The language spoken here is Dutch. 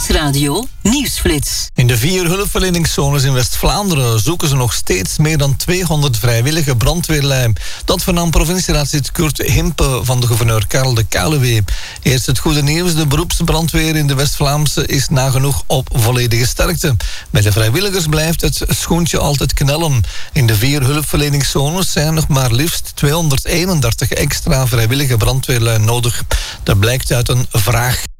Nieuwsradio Nieuwsflits. In de 4 hulpverleningszones in West-Vlaanderen zoeken ze nog steeds meer dan 200 vrijwillige brandweerlui. Dat vernam provincieraadslid Kurt Himpe van de gouverneur Karel de Kaluwe. Eerst het goede nieuws, de beroepsbrandweer in de West-Vlaamse is nagenoeg op volledige sterkte. Bij de vrijwilligers blijft het schoentje altijd knellen. In de 4 hulpverleningszones zijn nog maar liefst 231 extra vrijwillige brandweerlui nodig. Dat blijkt uit een vraag.